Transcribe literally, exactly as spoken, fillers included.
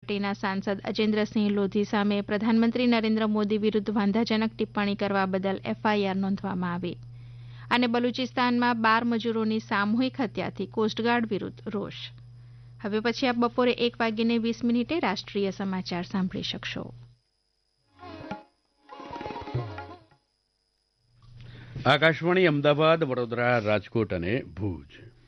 પાર્ટીના સાંસદ અજેન્દ્રસિંહ લોધી સામે પ્રધાનમંત્રી નરેન્દ્ર મોદી વિરુદ્ધ વાંધાજનક ટિપ્પણી કરવા બદલ એફઆઈઆર નોંધવામાં આવી. અને બલુચિસ્તાનમાં બાર મજૂરોની સામૂહિક હત્યાથી કોસ્ટગાર્ડ વિરુદ્ધ રોષ. હવે પછી આપ બપોરે એક વાગીને વીસ મિનિટે રાષ્ટ્રીય સમાચાર સાંભળી શકશો. આકાશવાણી અમદાવાદ, વડોદરા, રાજકોટ અને ભુજ